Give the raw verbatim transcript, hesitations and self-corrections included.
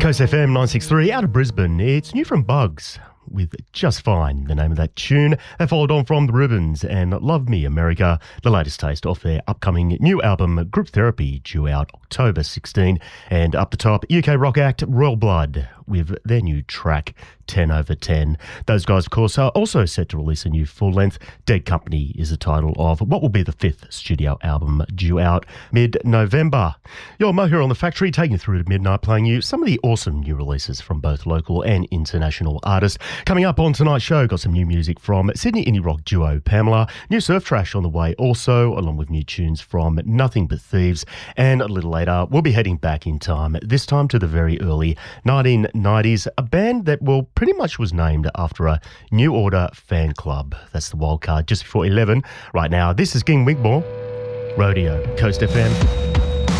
Coast F M nine sixty-three out of Brisbane. It's new from Bugs with Just Fine, the name of that tune. They followed on from The Ribbons and Love Me America, the latest taste off their upcoming new album Group Therapy, due out October sixteenth. And up the top, U K rock act Royal Blood with their new track ten over ten. Those guys, of course, are also set to release a new full-length. Dead Company is the title of what will be the fifth studio album, due out mid-November. Yo, Mo here on The Factory, taking you through to midnight, playing you some of the awesome new releases from both local and international artists. Coming up on tonight's show, got some new music from Sydney indie rock duo Pamela, new surf trash on the way also, along with new tunes from Nothing But Thieves, and a little later, we'll be heading back in time, this time to the very early nineteen nineties, a band that will pretty much was named after a New Order fan club. That's the wild card just before eleven. Right now, this is King Wigmore, Rodeo, Coast F M.